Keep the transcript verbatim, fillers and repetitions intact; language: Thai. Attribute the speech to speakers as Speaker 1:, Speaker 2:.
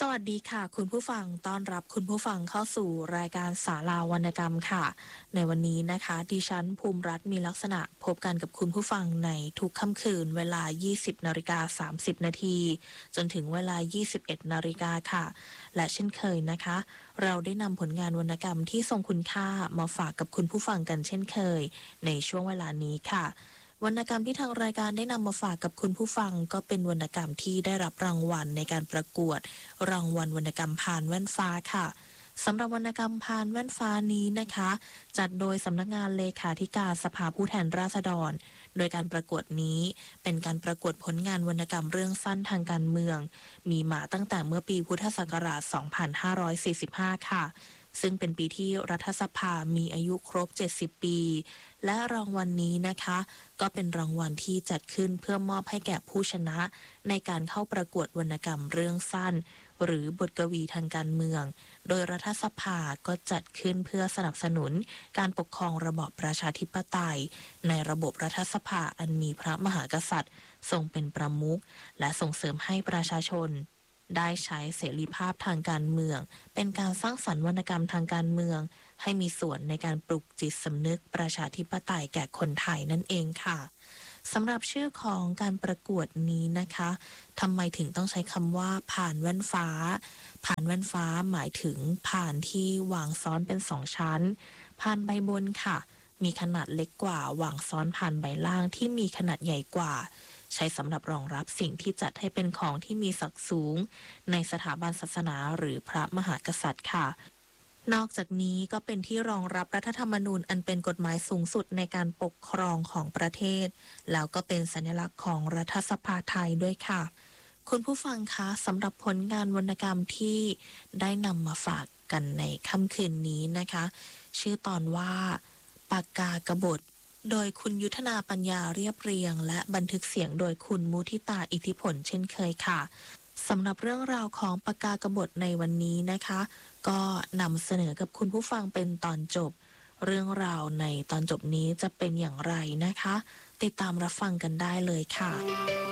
Speaker 1: สวัสดีค่ะคุณผู้ฟังต้อนรับคุณผู้ฟังเข้าสู่รายการศาลาวรรณกรรมค่ะในวันนี้นะคะดิฉันภูมิรัตน์มีลักษณะพบกันกับคุณผู้ฟังในทุกค่ำคืนเวลา ยี่สิบนาฬิกาสามสิบนาทีจนถึงเวลา ยี่สิบเอ็ดนาฬิกาค่ะและเช่นเคยนะคะเราได้นำผลงานวรรณกรรมที่ทรงคุณค่ามาฝากกับคุณผู้ฟังกันเช่นเคยในช่วงเวลานี้ค่ะวรรณกรรมที่ทางรายการได้นำมาฝากกับคุณผู้ฟังก็เป็นวรรณกรรมที่ได้รับรางวัลในการประกวดรางวัลวรรณกรรมพานแว่นฟ้าค่ะสำหรับวรรณกรรมพานแว่นฟ้านี้นะคะจัดโดยสำนักงานเลขาธิการสภาผู้แทนราษฎรโดยการประกวดนี้เป็นการประกวดผลงานวรรณกรรมเรื่องสั้นทางการเมืองมีมาตั้งแต่เมื่อปีพุทธศักราช สองพันห้าร้อยสี่สิบห้า ค่ะซึ่งเป็นปีที่รัฐสภามีอายุครบ เจ็ดสิบ ปีและรางวัลนี้นะคะก็เป็นรางวัลที่จัดขึ้นเพื่อมอบให้แก่ผู้ชนะในการเข้าประกวดวรรณกรรมเรื่องสั้นหรือบทกวีทางการเมืองโดยรัฐสภาก็จัดขึ้นเพื่อสนับสนุนการปกครองระบอบประชาธิปไตยในระบบรัฐสภาอันมีพระมหากษัตริย์ทรงเป็นประมุขและส่งเสริมให้ประชาชนได้ใช้เสรีภาพทางการเมืองเป็นการสร้างสรรค์วรรณกรรมทางการเมืองให้มีส่วนในการปลุกจิตสำนึกประชาธิปไตยแก่คนไทยนั่นเองค่ะสำหรับชื่อของการประกวดนี้นะคะทำไมถึงต้องใช้คำว่าผ่านแว่นฟ้าผ่านแว่นฟ้าหมายถึงผ่านที่วางซ้อนเป็นสองชั้นผ่านใบบนค่ะมีขนาดเล็กกว่าวางซ้อนผ่านใบล่างที่มีขนาดใหญ่กว่าใช้สำหรับรองรับสิ่งที่จัดให้เป็นของที่มีศักดิ์สูงในสถาบันศาสนาหรือพระมหากษัตริย์ค่ะนอกจากนี้ก็เป็นที่รองรับรัฐธรรมนูญอันเป็นกฎหมายสูงสุดในการปกครองของประเทศแล้วก็เป็นสัญลักษณ์ของรัฐสภาไทยด้วยค่ะคุณผู้ฟังคะสำหรับผลงานวรรณกรรมที่ได้นำมาฝากกันในค่ำคืนนี้นะคะชื่อตอนว่าปากกากบฏโดยคุณยุทธนาปัญญาเรียบเรียงและบันทึกเสียงโดยคุณมุทิตาอิทธิผลเช่นเคยค่ะสำหรับเรื่องราวของปากกากบฏในวันนี้นะคะก็นำเสนอกับคุณผู้ฟังเป็นตอนจบเรื่องราวในตอนจบนี้จะเป็นอย่างไรนะคะติดตามรับฟังกันได้เลยค่ะ